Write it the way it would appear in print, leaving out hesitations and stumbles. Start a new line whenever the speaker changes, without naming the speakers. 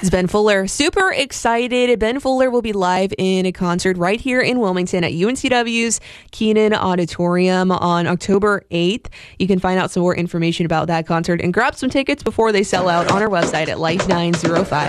It's Ben Fuller. Super excited. Ben Fuller will be live in a concert right here in Wilmington at UNCW's Keenan Auditorium on October 8th. You can find out some more information about that concert and grab some tickets before they sell out on our website at Life905.